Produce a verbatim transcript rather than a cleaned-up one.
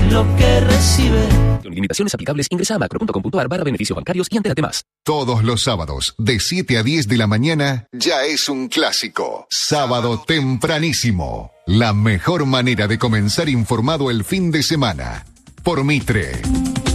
lo que recibe. Con limitaciones aplicables, ingresa a macro.com.ar barra beneficios bancarios y entérate más. Todos los sábados, de siete a diez de la mañana, ya es un clásico. Sábado tempranísimo. La mejor manera de comenzar informado el fin de semana. Por Mitre.